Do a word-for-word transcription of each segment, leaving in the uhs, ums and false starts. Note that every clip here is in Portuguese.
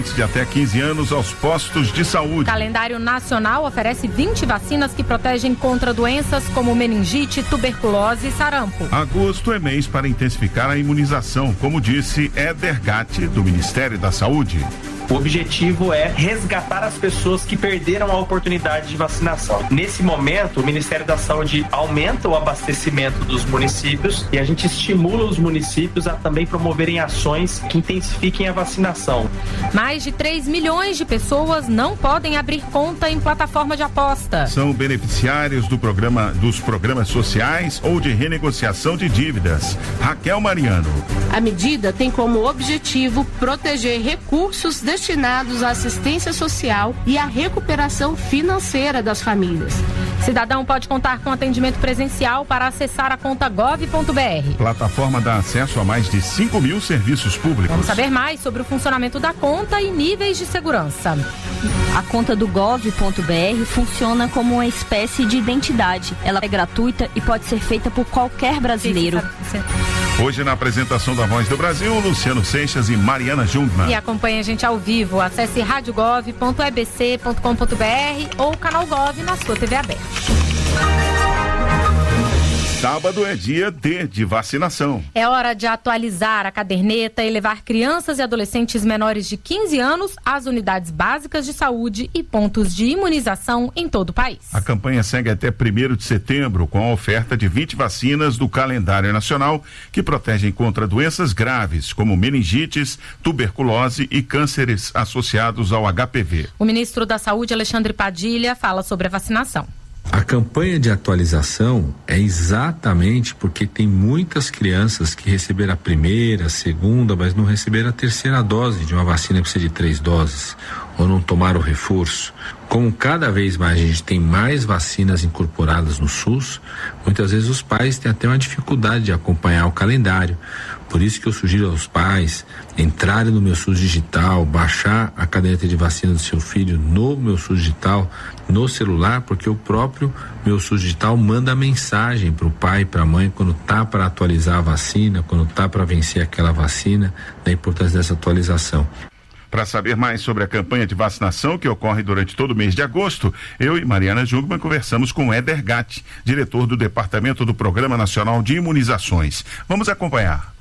de até quinze anos aos postos de saúde. O calendário nacional oferece vinte vacinas que protegem contra doenças como meningite, tuberculose e sarampo. Agosto é mês para intensificar a imunização, como disse Éder Gatti, do Ministério da Saúde. O objetivo é resgatar as pessoas que perderam a oportunidade de vacinação. Nesse momento, o Ministério da Saúde aumenta o abastecimento dos municípios e a gente estimula os municípios a também promoverem ações que intensifiquem a vacinação. Mais de três milhões de pessoas não podem abrir conta em plataforma de aposta. São beneficiários do programa, dos programas sociais ou de renegociação de dívidas. Raquel Mariano. A medida tem como objetivo proteger recursos destinados à assistência social e à recuperação financeira das famílias. Cidadão pode contar com atendimento presencial para acessar a conta gov ponto br. Plataforma dá acesso a mais de cinco mil serviços públicos. Vamos saber mais sobre o funcionamento da conta e níveis de segurança. A conta do gov ponto br funciona como uma espécie de identidade. Ela é gratuita e pode ser feita por qualquer brasileiro. Hoje, na apresentação da Voz do Brasil, Luciano Seixas e Mariana Jungmann. E acompanhe a gente ao vivo. Acesse rádio gov ponto e b c ponto com ponto br ou canal Gov na sua T V aberta. Sábado é dia D de vacinação. É hora de atualizar a caderneta e levar crianças e adolescentes menores de quinze anos às unidades básicas de saúde e pontos de imunização em todo o país. A campanha segue até primeiro de setembro, com a oferta de vinte vacinas do calendário nacional que protegem contra doenças graves, como meningites, tuberculose e cânceres associados ao H P V. O ministro da Saúde, Alexandre Padilha, fala sobre a vacinação. A campanha de atualização é exatamente porque tem muitas crianças que receberam a primeira, a segunda, mas não receberam a terceira dose de uma vacina que precisa de três doses, ou não tomaram o reforço. Como cada vez mais a gente tem mais vacinas incorporadas no SUS, muitas vezes os pais têm até uma dificuldade de acompanhar o calendário. Por isso que eu sugiro aos pais entrarem no Meu SUS Digital, baixar a caderneta de vacina do seu filho no Meu SUS Digital, no celular, porque o próprio Meu SUS Digital manda mensagem para o pai e para a mãe quando tá para atualizar a vacina, quando tá para vencer aquela vacina, da importância dessa atualização. Para saber mais sobre a campanha de vacinação que ocorre durante todo o mês de agosto, eu e Mariana Jungmann conversamos com Éder Gatti, diretor do Departamento do Programa Nacional de Imunizações. Vamos acompanhar.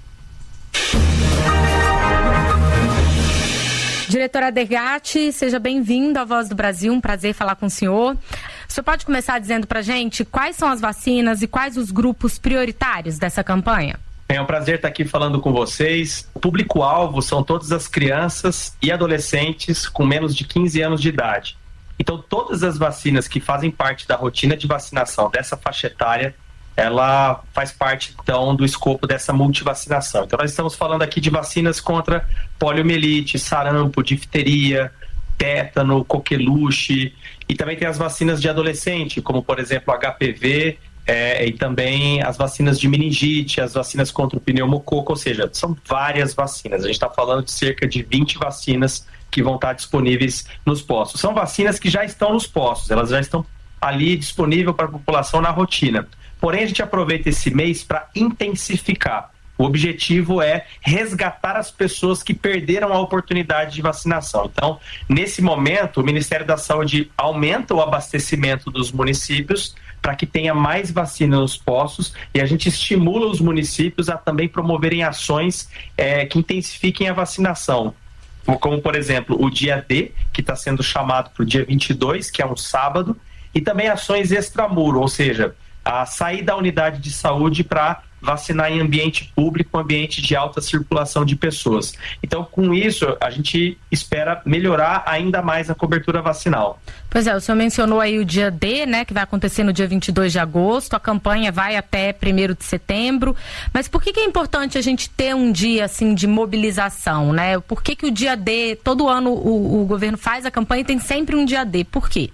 Diretora Éder Gatti, seja bem-vindo à Voz do Brasil, um prazer falar com o senhor. O senhor pode começar dizendo pra gente quais são as vacinas e quais os grupos prioritários dessa campanha? É um prazer estar aqui falando com vocês. O público-alvo são todas as crianças e adolescentes com menos de quinze anos de idade. Então, todas as vacinas que fazem parte da rotina de vacinação dessa faixa etária, ela faz parte, então, do escopo dessa multivacinação. Então, nós estamos falando aqui de vacinas contra poliomielite, sarampo, difteria, tétano, coqueluche, e também tem as vacinas de adolescente, como, por exemplo, H P V, é, e também as vacinas de meningite, as vacinas contra o pneumococo, ou seja, são várias vacinas. A gente está falando de cerca de vinte vacinas que vão estar disponíveis nos postos. São vacinas que já estão nos postos, elas já estão ali disponíveis para a população na rotina. Porém, a gente aproveita esse mês para intensificar. O objetivo é resgatar as pessoas que perderam a oportunidade de vacinação. Então, nesse momento, o Ministério da Saúde aumenta o abastecimento dos municípios para que tenha mais vacina nos postos e a gente estimula os municípios a também promoverem ações é, que intensifiquem a vacinação. Como, por exemplo, o dia D, que está sendo chamado para o dia vinte e dois, que é um sábado, e também ações extramuro, ou seja, a sair da unidade de saúde para vacinar em ambiente público, ambiente de alta circulação de pessoas. Então, com isso, a gente espera melhorar ainda mais a cobertura vacinal. Pois é, o senhor mencionou aí o dia D, né, que vai acontecer no dia vinte e dois de agosto, a campanha vai até primeiro de setembro, mas por que que é importante a gente ter um dia, assim, de mobilização, né? Por que que o dia D, todo ano o, o governo faz a campanha e tem sempre um dia D, por quê?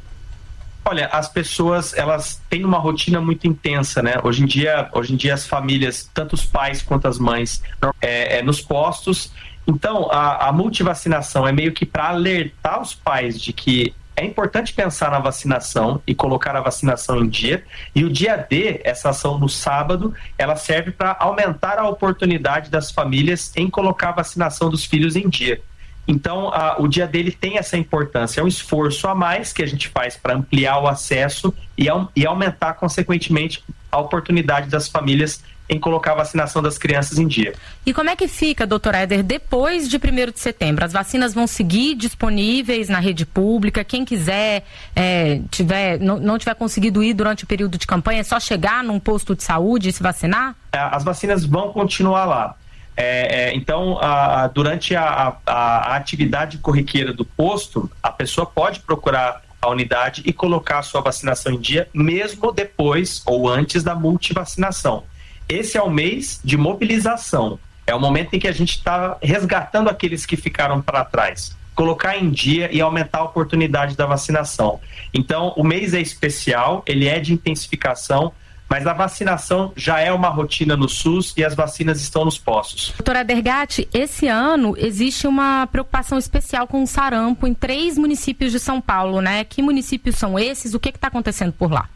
Olha, as pessoas, elas têm uma rotina muito intensa, né? Hoje em dia, hoje em dia as famílias, tanto os pais quanto as mães, é, é nos postos. Então, a, a multivacinação é meio que para alertar os pais de que é importante pensar na vacinação e colocar a vacinação em dia. E o dia D, essa ação no sábado, ela serve para aumentar a oportunidade das famílias em colocar a vacinação dos filhos em dia. Então, a, o dia dele tem essa importância, é um esforço a mais que a gente faz para ampliar o acesso e, e aumentar, consequentemente, a oportunidade das famílias em colocar a vacinação das crianças em dia. E como é que fica, doutor Éder, depois de primeiro de setembro? As vacinas vão seguir disponíveis na rede pública? Quem quiser, é, tiver, não, não tiver conseguido ir durante o período de campanha, é só chegar num posto de saúde e se vacinar? As vacinas vão continuar lá. É, é, então, a, a, durante a, a, a atividade corriqueira do posto, a pessoa pode procurar a unidade e colocar a sua vacinação em dia, mesmo depois ou antes da multivacinação. Esse é o mês de mobilização, é o momento em que a gente está resgatando aqueles que ficaram para trás, colocar em dia e aumentar a oportunidade da vacinação. Então, o mês é especial, ele é de intensificação, mas a vacinação já é uma rotina no SUS e as vacinas estão nos postos. Doutora Éder Gatti, esse ano existe uma preocupação especial com o sarampo em três municípios de São Paulo, né? Que municípios são esses? O que está acontecendo por lá?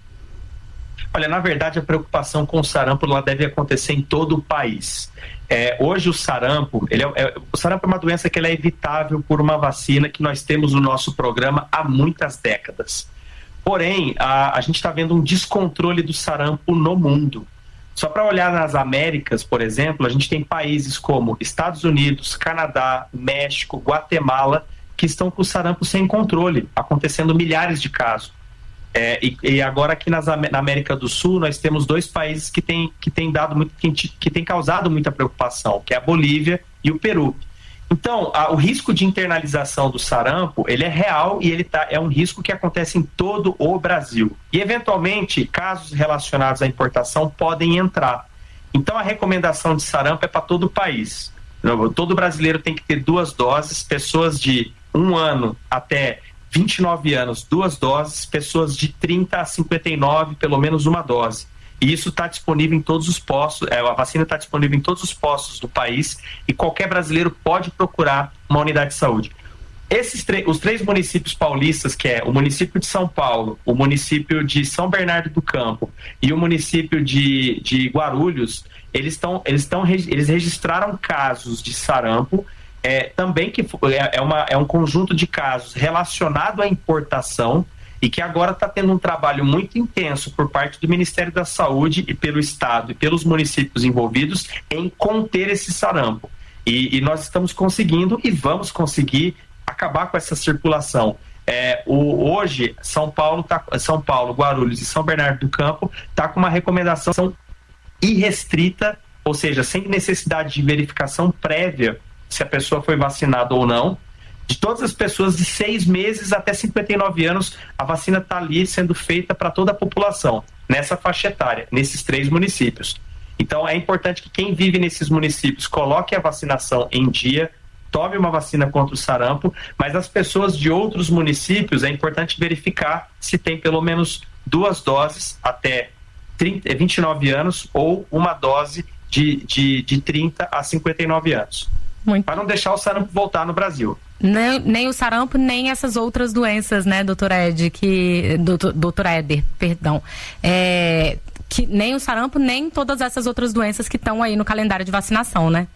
Olha, na verdade, a preocupação com o sarampo ela deve acontecer em todo o país. É, hoje o sarampo, ele é, é, o sarampo é uma doença que ela é evitável por uma vacina que nós temos no nosso programa há muitas décadas. Porém, a, a gente está vendo um descontrole do sarampo no mundo. Só para olhar nas Américas, por exemplo, a gente tem países como Estados Unidos, Canadá, México, Guatemala, que estão com o sarampo sem controle, acontecendo milhares de casos. É, e, e agora aqui nas, na América do Sul nós temos dois países que têm que tem dado muito, que, que tem causado muita preocupação, que é a Bolívia e o Peru. Então, a, o risco de internalização do sarampo, ele é real e ele tá, é um risco que acontece em todo o Brasil. E, eventualmente, casos relacionados à importação podem entrar. Então, a recomendação de sarampo é para todo o país. Todo brasileiro tem que ter duas doses, pessoas de um ano até vinte e nove anos, duas doses, pessoas de trinta a cinquenta e nove, pelo menos uma dose. E isso está disponível em todos os postos, é, a vacina está disponível em todos os postos do país e qualquer brasileiro pode procurar uma unidade de saúde. Esses os três municípios paulistas, que é o município de São Paulo, o município de São Bernardo do Campo e o município de, de Guarulhos, eles, tão, eles, tão, eles registraram casos de sarampo, É, também que é, uma, é um conjunto de casos relacionado à importação e que agora está tendo um trabalho muito intenso por parte do Ministério da Saúde e pelo Estado e pelos municípios envolvidos em conter esse sarampo. E, e nós estamos conseguindo e vamos conseguir acabar com essa circulação. É, o, hoje, São Paulo, tá, São Paulo, Guarulhos e São Bernardo do Campo está com uma recomendação irrestrita, ou seja, sem necessidade de verificação prévia se a pessoa foi vacinada ou não. De todas as pessoas de seis meses até cinquenta e nove anos, a vacina está ali sendo feita para toda a população, nessa faixa etária, nesses três municípios. Então é importante que quem vive nesses municípios coloque a vacinação em dia, tome uma vacina contra o sarampo, mas as pessoas de outros municípios é importante verificar se tem pelo menos duas doses até trinta, vinte e nove anos ou uma dose de, de, de trinta a cinquenta e nove anos. Para não deixar o sarampo voltar no Brasil. Nem, nem o sarampo, nem essas outras doenças, né, doutor Ed, que, doutor, doutor Éder, perdão, é, que nem o sarampo, nem todas essas outras doenças que estão aí no calendário de vacinação, né?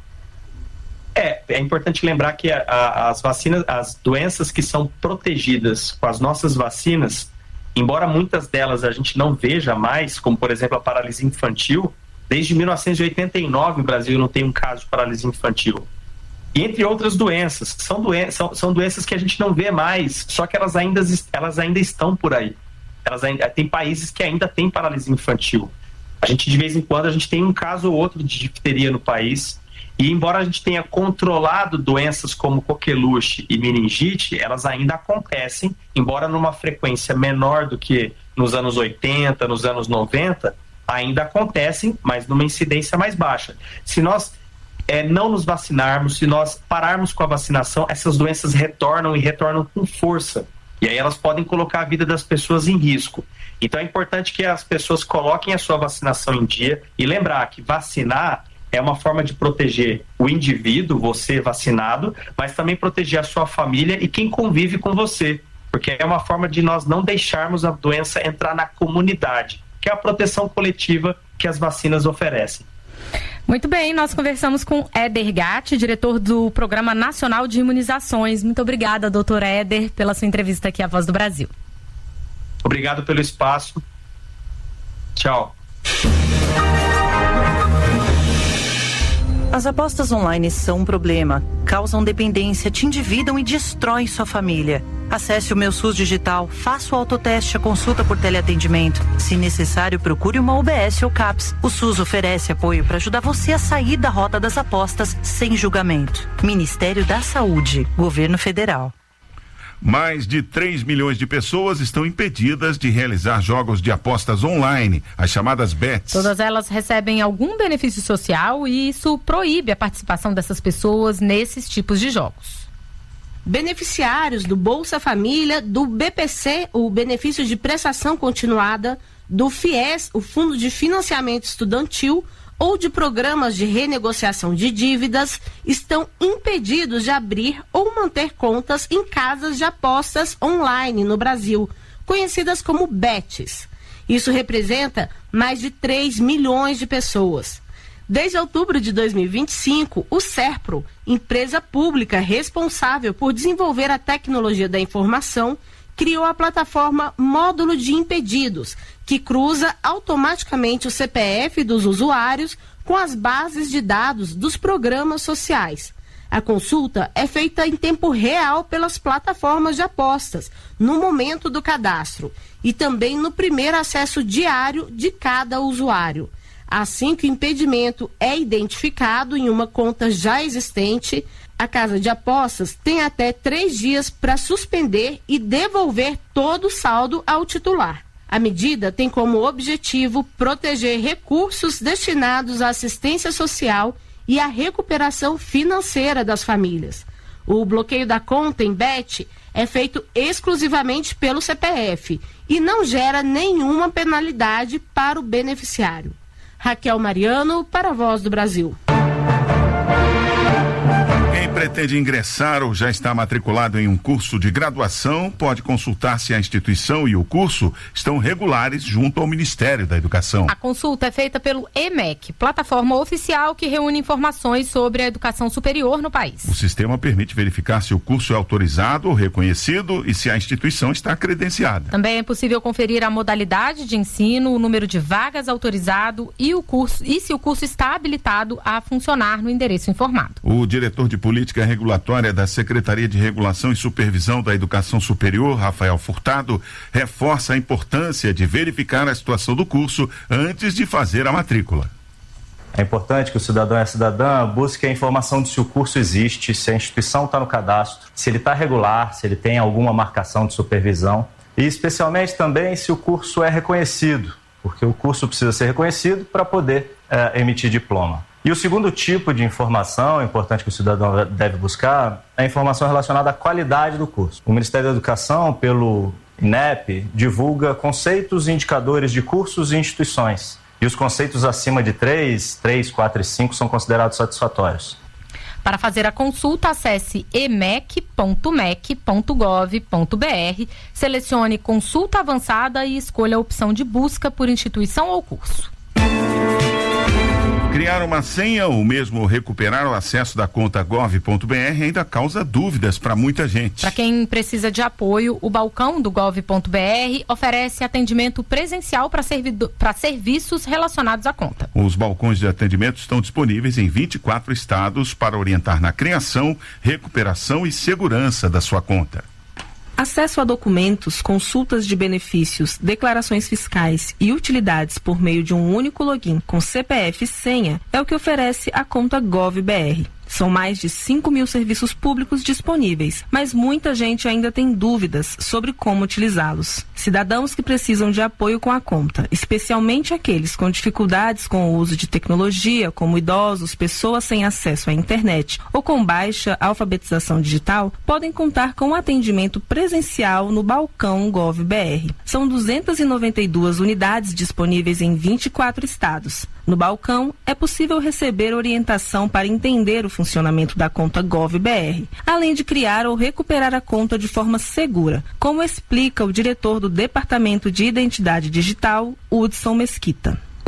É, é importante lembrar que a, a, as vacinas, as doenças que são protegidas com as nossas vacinas, embora muitas delas a gente não veja mais, como por exemplo a paralisia infantil, desde mil novecentos e oitenta e nove o Brasil não tem um caso de paralisia infantil. E entre outras doenças, são, doen são, são doenças que a gente não vê mais, só que elas ainda, elas ainda estão por aí. Elas ainda, tem países que ainda têm paralisia infantil. A gente, de vez em quando, a gente tem um caso ou outro de difteria no país, e embora a gente tenha controlado doenças como coqueluche e meningite, elas ainda acontecem, embora numa frequência menor do que nos anos oitenta, nos anos noventa, ainda acontecem, mas numa incidência mais baixa. Se nós É, não nos vacinarmos, se nós pararmos com a vacinação, essas doenças retornam e retornam com força. E aí elas podem colocar a vida das pessoas em risco. Então é importante que as pessoas coloquem a sua vacinação em dia e lembrar que vacinar é uma forma de proteger o indivíduo, você vacinado, mas também proteger a sua família e quem convive com você. Porque é uma forma de nós não deixarmos a doença entrar na comunidade, que é a proteção coletiva que as vacinas oferecem. Muito bem, nós conversamos com Éder Gatti, diretor do Programa Nacional de Imunizações. Muito obrigada, doutor Éder, pela sua entrevista aqui à Voz do Brasil. Obrigado pelo espaço. Tchau. As apostas online são um problema, causam dependência, te endividam e destroem sua família. Acesse o Meu SUS Digital, faça o autoteste, a consulta por teleatendimento. Se necessário, procure uma U B S ou CAPS. O SUS oferece apoio para ajudar você a sair da rota das apostas sem julgamento. Ministério da Saúde, Governo Federal. Mais de três milhões de pessoas estão impedidas de realizar jogos de apostas online, as chamadas bets. Todas elas recebem algum benefício social e isso proíbe a participação dessas pessoas nesses tipos de jogos. Beneficiários do Bolsa Família, do B P C, o Benefício de Prestação Continuada, do FIES, o Fundo de Financiamento Estudantil, ou de programas de renegociação de dívidas, estão impedidos de abrir ou manter contas em casas de apostas online no Brasil, conhecidas como bets. Isso representa mais de três milhões de pessoas. Desde outubro de dois mil e vinte e cinco, o SERPRO, empresa pública responsável por desenvolver a tecnologia da informação, criou a plataforma Módulo de Impedidos, que cruza automaticamente o C P F dos usuários com as bases de dados dos programas sociais. A consulta é feita em tempo real pelas plataformas de apostas, no momento do cadastro, e também no primeiro acesso diário de cada usuário. Assim que o impedimento é identificado em uma conta já existente, a casa de apostas tem até três dias para suspender e devolver todo o saldo ao titular. A medida tem como objetivo proteger recursos destinados à assistência social e à recuperação financeira das famílias. O bloqueio da conta em bet é feito exclusivamente pelo C P F e não gera nenhuma penalidade para o beneficiário. Raquel Mariano, para a Voz do Brasil. Quem pretende ingressar ou já está matriculado em um curso de graduação pode consultar se a instituição e o curso estão regulares junto ao Ministério da Educação. A consulta é feita pelo E M E C, plataforma oficial que reúne informações sobre a educação superior no país. O sistema permite verificar se o curso é autorizado ou reconhecido e se a instituição está credenciada. Também é possível conferir a modalidade de ensino, o número de vagas autorizado e o curso e se o curso está habilitado a funcionar no endereço informado. O diretor de Política Regulatória da Secretaria de Regulação e Supervisão da Educação Superior, Rafael Furtado, reforça a importância de verificar a situação do curso antes de fazer a matrícula. É importante que o cidadão e a cidadã busque a informação de se o curso existe, se a instituição está no cadastro, se ele está regular, se ele tem alguma marcação de supervisão e especialmente também se o curso é reconhecido, porque o curso precisa ser reconhecido para poder eh, emitir diploma. E o segundo tipo de informação importante que o cidadão deve buscar é a informação relacionada à qualidade do curso. O Ministério da Educação, pelo I N E P, divulga conceitos e indicadores de cursos e instituições. E os conceitos acima de três, três, quatro e cinco são considerados satisfatórios. Para fazer a consulta, acesse emec ponto mec ponto gov ponto br, selecione consulta avançada e escolha a opção de busca por instituição ou curso. Criar uma senha ou mesmo recuperar o acesso da conta gov ponto br ainda causa dúvidas para muita gente. Para quem precisa de apoio, o balcão do gov ponto br oferece atendimento presencial para servido... serviços relacionados à conta. Os balcões de atendimento estão disponíveis em vinte e quatro estados para orientar na criação, recuperação e segurança da sua conta. Acesso a documentos, consultas de benefícios, declarações fiscais e utilidades por meio de um único login com C P F e senha é o que oferece a conta GovBR. São mais de cinco mil serviços públicos disponíveis, mas muita gente ainda tem dúvidas sobre como utilizá-los. Cidadãos que precisam de apoio com a conta, especialmente aqueles com dificuldades com o uso de tecnologia, como idosos, pessoas sem acesso à internet ou com baixa alfabetização digital, podem contar com atendimento presencial no balcão GovBR. São duzentas e noventa e duas unidades disponíveis em vinte e quatro estados. No balcão, é possível receber orientação para entender o funcionamento da conta GovBR, além de criar ou recuperar a conta de forma segura, como explica o diretor do Departamento de Identidade Digital, Hudson Mesquita.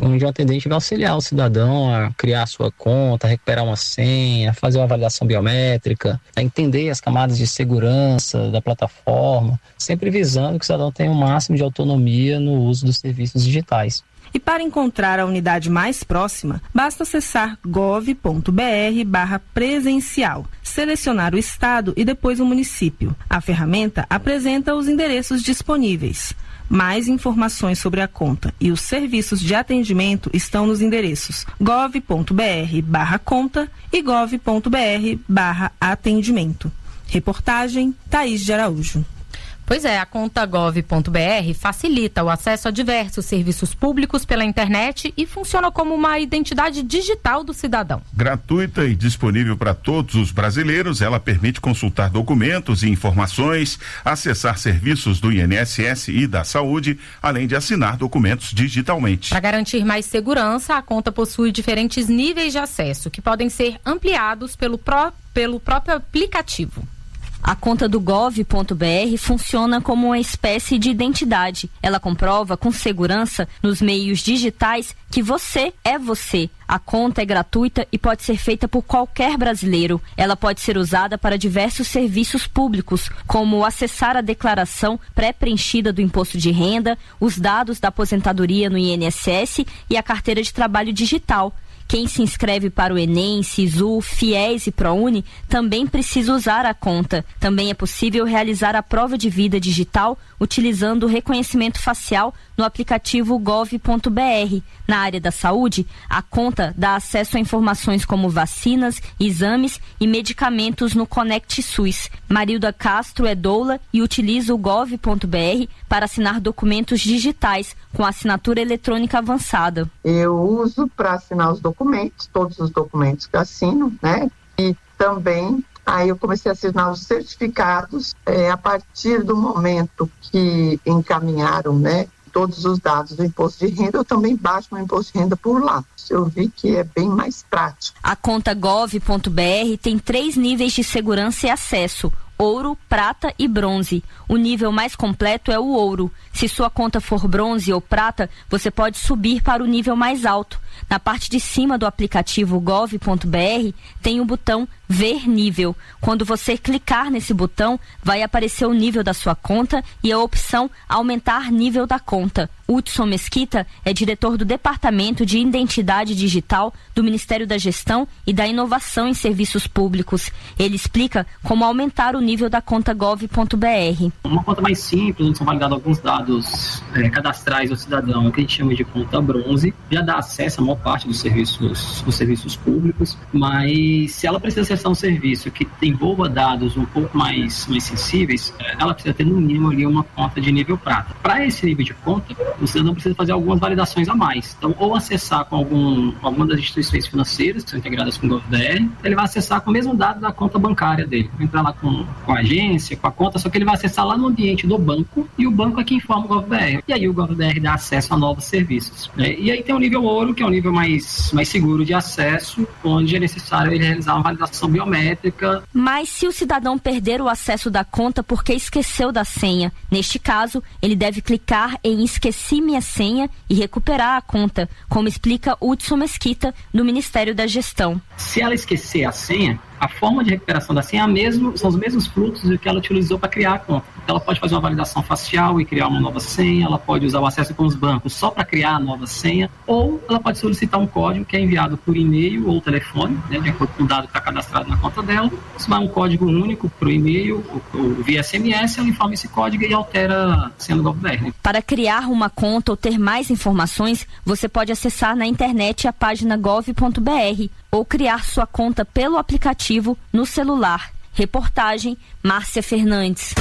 onde o atendente vai auxiliar o cidadão a criar a sua conta, a recuperar uma senha, a fazer uma avaliação biométrica, a entender as camadas de segurança da plataforma, sempre visando que o cidadão tenha o máximo de autonomia no uso dos serviços digitais. E para encontrar a unidade mais próxima, basta acessar gov ponto br barra presencial, selecionar o estado e depois o município. A ferramenta apresenta os endereços disponíveis. Mais informações sobre a conta e os serviços de atendimento estão nos endereços gov ponto br barra conta e gov ponto br barra atendimento. Reportagem Thaís de Araújo. Pois é, a conta gov ponto br facilita o acesso a diversos serviços públicos pela internet e funciona como uma identidade digital do cidadão. Gratuita e disponível para todos os brasileiros, ela permite consultar documentos e informações, acessar serviços do I N S S e da saúde, além de assinar documentos digitalmente. Para garantir mais segurança, a conta possui diferentes níveis de acesso que podem ser ampliados pelo, pró- pelo próprio aplicativo. A conta do gov ponto br funciona como uma espécie de identidade. Ela comprova com segurança nos meios digitais que você é você. A conta é gratuita e pode ser feita por qualquer brasileiro. Ela pode ser usada para diversos serviços públicos, como acessar a declaração pré-preenchida do imposto de renda, os dados da aposentadoria no I N S S e a carteira de trabalho digital. Quem se inscreve para o Enem, Sisu, Fies e ProUni também precisa usar a conta. Também é possível realizar a prova de vida digital utilizando o reconhecimento facial no aplicativo gov ponto br. Na área da saúde, a conta dá acesso a informações como vacinas, exames e medicamentos no Conect SUS. Marilda Castro é doula e utiliza o gov ponto br para assinar documentos digitais com assinatura eletrônica avançada. Eu uso para assinar os documentos, todos os documentos que assino, né? E também, aí eu comecei a assinar os certificados é, a partir do momento que encaminharam, né? Todos os dados do imposto de renda, eu também baixo meu imposto de renda por lá. Eu vi que é bem mais prático. A conta gov ponto br tem três níveis de segurança e acesso: ouro, prata e bronze. O nível mais completo é o ouro. Se sua conta for bronze ou prata, você pode subir para o nível mais alto. Na parte de cima do aplicativo gov ponto br tem o botão Ver nível. Quando você clicar nesse botão, vai aparecer o nível da sua conta e a opção Aumentar nível da conta. Hudson Mesquita é diretor do Departamento de Identidade Digital do Ministério da Gestão e da Inovação em Serviços Públicos. Ele explica como aumentar o nível da conta gov ponto br. Uma conta mais simples, onde são validados alguns dados é, cadastrais do cidadão, que a gente chama de conta bronze, já dá acesso a maior parte dos serviços, dos serviços públicos, mas se ela precisa acessar um serviço que envolva dados um pouco mais, mais sensíveis, ela precisa ter no mínimo ali uma conta de nível prata. Para esse nível de conta, o cidadão precisa fazer algumas validações a mais. Então, ou acessar com algum, alguma das instituições financeiras que são integradas com o GovBR, ele vai acessar com o mesmo dado da conta bancária dele. Vai entrar lá com, com a agência, com a conta, só que ele vai acessar lá no ambiente do banco e o banco é quem informa o GovBR. E aí o GovBR dá acesso a novos serviços. Né? E aí tem o nível ouro, que é um nível mais, mais seguro de acesso, onde é necessário ele realizar uma validação biométrica. Mas se o cidadão perder o acesso da conta porque esqueceu da senha, neste caso, ele deve clicar em Esqueci minha senha e recuperar a conta, como explica Hudson Mesquita, do Ministério da Gestão. Se ela esquecer a senha, a forma de recuperação da senha é a mesmo, são os mesmos fluxos que ela utilizou para criar a conta. Então, ela pode fazer uma validação facial e criar uma nova senha, ela pode usar o acesso com os bancos só para criar a nova senha, ou ela pode solicitar um código que é enviado por e-mail ou telefone, né, de acordo com o dado que está cadastrado na conta dela. Se vai um código único para o e-mail ou, ou via S M S, ela informa esse código e altera a senha do GovBR. Né? Para criar uma conta ou ter mais informações, você pode acessar na internet a página gov ponto br ou criar sua conta pelo aplicativo no celular. Reportagem Márcia Fernandes.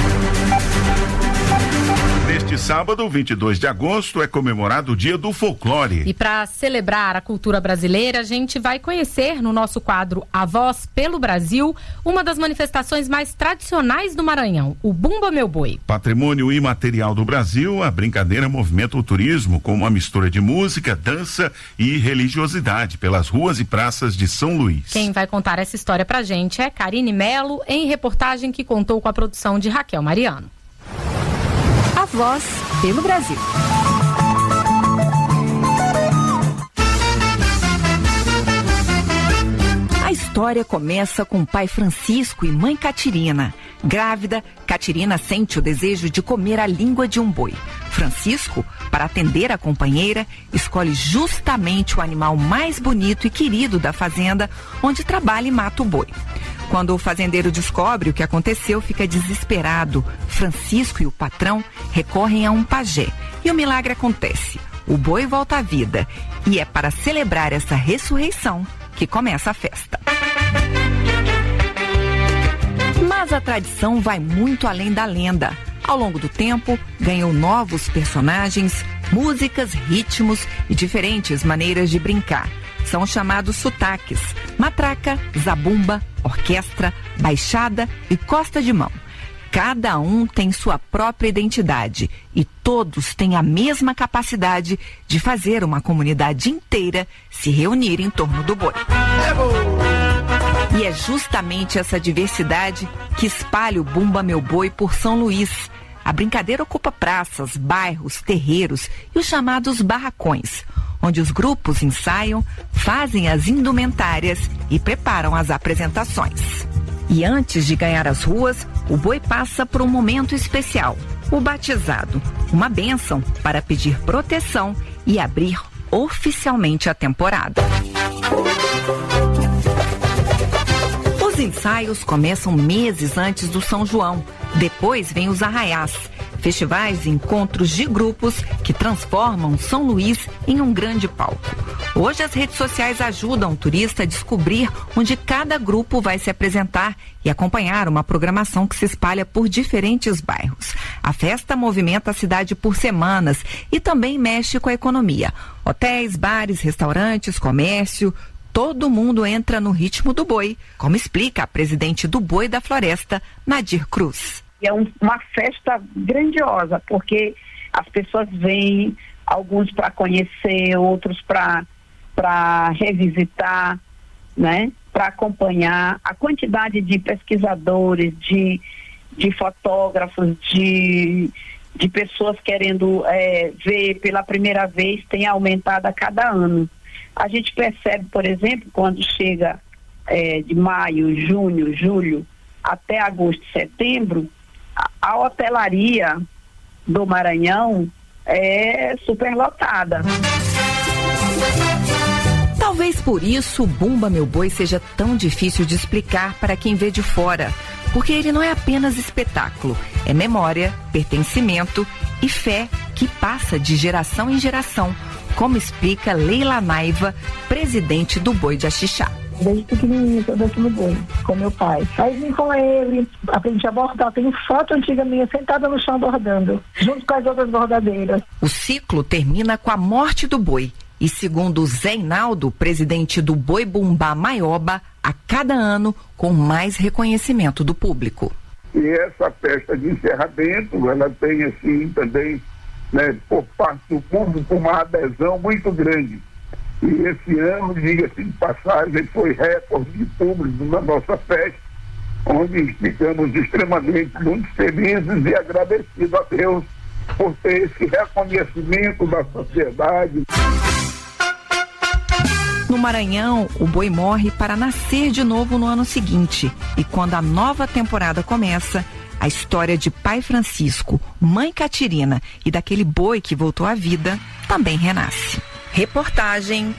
Neste sábado, vinte e dois de agosto, é comemorado o Dia do Folclore. E para celebrar a cultura brasileira, a gente vai conhecer no nosso quadro A Voz pelo Brasil uma das manifestações mais tradicionais do Maranhão, o Bumba Meu Boi. Patrimônio imaterial do Brasil, a brincadeira movimenta o turismo com uma mistura de música, dança e religiosidade pelas ruas e praças de São Luís. Quem vai contar essa história pra gente é Karine Melo, em reportagem que contou com a produção de Raquel Mariano. A Voz pelo Brasil. história começa com o pai Francisco e mãe Catirina. Grávida, Catirina sente o desejo de comer a língua de um boi. Francisco, para atender a companheira, escolhe justamente o animal mais bonito e querido da fazenda, onde trabalha e mata o boi. Quando o fazendeiro descobre o que aconteceu, fica desesperado. Francisco e o patrão recorrem a um pajé e o milagre acontece. O boi volta à vida e é para celebrar essa ressurreição que começa a festa. Mas a tradição vai muito além da lenda. Ao longo do tempo, ganhou novos personagens, músicas, ritmos e diferentes maneiras de brincar. São chamados sotaques: matraca, zabumba, orquestra, baixada e costa de mão. Cada um tem sua própria identidade e todos têm a mesma capacidade de fazer uma comunidade inteira se reunir em torno do boi. E é justamente essa diversidade que espalha o Bumba Meu Boi por São Luís. A brincadeira ocupa praças, bairros, terreiros e os chamados barracões, onde os grupos ensaiam, fazem as indumentárias e preparam as apresentações. E antes de ganhar as ruas, o boi passa por um momento especial, o batizado, uma bênção para pedir proteção e abrir oficialmente a temporada. Os ensaios começam meses antes do São João. Depois vem os arraiás, festivais e encontros de grupos que transformam São Luís em um grande palco. Hoje as redes sociais ajudam o turista a descobrir onde cada grupo vai se apresentar e acompanhar uma programação que se espalha por diferentes bairros. A festa movimenta a cidade por semanas e também mexe com a economia. Hotéis, bares, restaurantes, comércio, todo mundo entra no ritmo do boi, como explica a presidente do Boi da Floresta, Nadir Cruz. É um, uma festa grandiosa, porque as pessoas vêm, alguns para conhecer, outros para para revisitar, né? Para acompanhar. A quantidade de pesquisadores, de, de fotógrafos, de, de pessoas querendo é, ver pela primeira vez tem aumentado a cada ano. A gente percebe, por exemplo, quando chega é, de maio, junho, julho, até agosto, setembro, a, a hotelaria do Maranhão é superlotada. Talvez por isso o Bumba Meu Boi seja tão difícil de explicar para quem vê de fora, porque ele não é apenas espetáculo, é memória, pertencimento e fé que passa de geração em geração, como explica Leila Naiva, presidente do Boi de Axixá. Desde pequenininho, eu danço no boi, com meu pai. Aí vim com ele, aprendi a bordar. Tenho foto antiga minha sentada no chão bordando, junto com as outras bordadeiras. O ciclo termina com a morte do boi. E segundo Zé Inaldo, presidente do Boi Bumbá Maioba, a cada ano com mais reconhecimento do público. E essa festa de encerramento, ela tem assim também, né, por parte do público, uma adesão muito grande. E esse ano, diga-se de passagem, foi recorde de público na nossa festa, onde ficamos extremamente muito felizes e agradecidos a Deus por ter esse reconhecimento da sociedade. No Maranhão, o boi morre para nascer de novo no ano seguinte. E quando a nova temporada começa, a história de pai Francisco, mãe Catirina e daquele boi que voltou à vida também renasce. Reportagem